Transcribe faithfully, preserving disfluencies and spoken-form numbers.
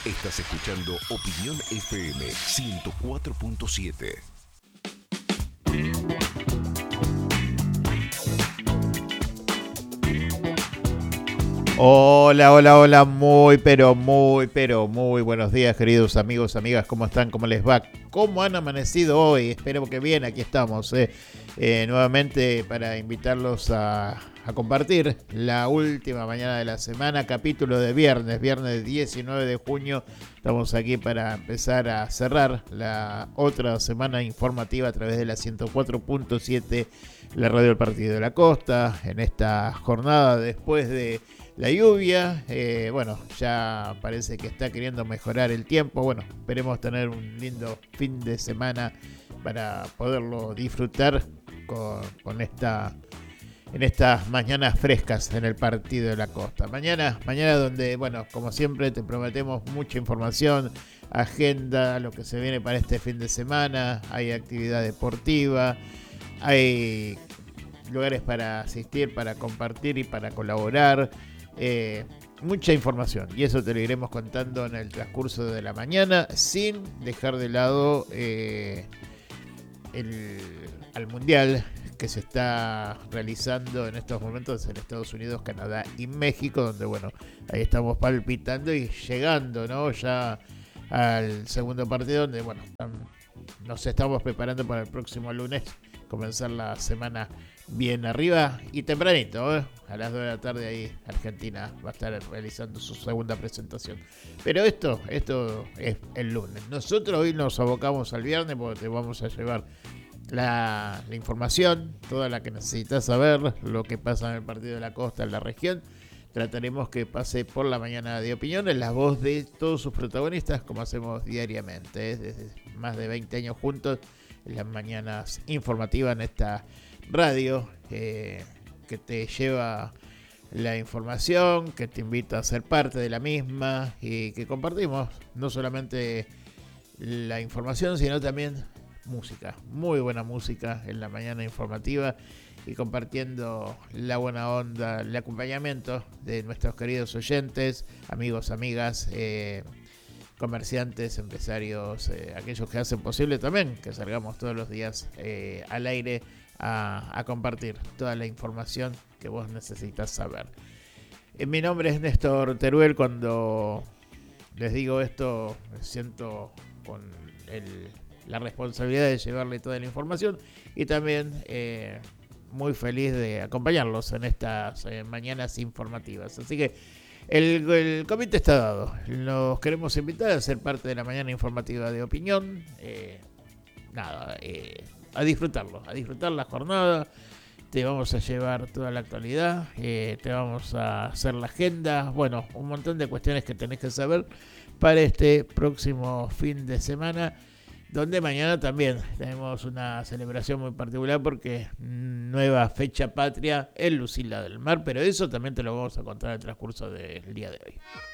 Estás escuchando Opinión F M ciento cuatro punto siete. Hola, hola, hola, muy, pero muy, pero muy buenos días, queridos amigos, amigas, ¿cómo están? ¿Cómo les va? ¿Cómo han amanecido hoy? Espero que bien, aquí estamos, eh, eh, nuevamente para invitarlos a, a compartir la última mañana de la semana, capítulo de viernes, viernes diecinueve de junio, estamos aquí para empezar a cerrar la otra semana informativa a través de la ciento cuatro punto siete, la radio del Partido de la Costa, en esta jornada después de la lluvia, eh, bueno, ya parece que está queriendo mejorar el tiempo. Bueno, esperemos tener un lindo fin de semana para poderlo disfrutar con, con esta, en estas mañanas frescas en el Partido de la Costa. Mañana, mañana donde, bueno, como siempre te prometemos mucha información, agenda, lo que se viene para este fin de semana, hay actividad deportiva, hay lugares para asistir, para compartir y para colaborar. Eh, mucha información y eso te lo iremos contando en el transcurso de la mañana sin dejar de lado eh, el, al mundial que se está realizando en estos momentos en Estados Unidos, Canadá y México, donde bueno, ahí estamos palpitando y llegando, ¿no? Ya al segundo partido, donde bueno, nos estamos preparando para el próximo lunes comenzar la semana bien arriba y tempranito, ¿eh? A las dos de la tarde ahí Argentina va a estar realizando su segunda presentación. Pero esto, esto es el lunes. Nosotros hoy nos abocamos al viernes porque te vamos a llevar la, la información, toda la que necesitas saber, lo que pasa en el Partido de la Costa, en la región. Trataremos que pase por la mañana de opinión en la voz de todos sus protagonistas, como hacemos diariamente, ¿eh? Desde más de veinte años juntos, en las mañanas informativas en esta radio eh, que te lleva la información, que te invita a ser parte de la misma y que compartimos no solamente la información, sino también música, muy buena música en la mañana informativa y compartiendo la buena onda, el acompañamiento de nuestros queridos oyentes, amigos, amigas, eh, comerciantes, empresarios, eh, aquellos que hacen posible también que salgamos todos los días eh, al aire a, a compartir toda la información que vos necesitas saber. Eh, mi nombre es Néstor Teruel. Cuando les digo esto me siento con el, la responsabilidad de llevarle toda la información y también eh, muy feliz de acompañarlos en estas eh, mañanas informativas. Así que El, el convite está dado. Los queremos invitar a ser parte de la mañana informativa de opinión. Eh, nada, eh, a disfrutarlo, a disfrutar la jornada. Te vamos a llevar toda la actualidad, eh, te vamos a hacer la agenda. Bueno, un montón de cuestiones que tenés que saber para este próximo fin de semana, donde mañana también tenemos una celebración muy particular porque nueva fecha patria en Lucila del Mar, pero eso también te lo vamos a contar en el transcurso del día de hoy.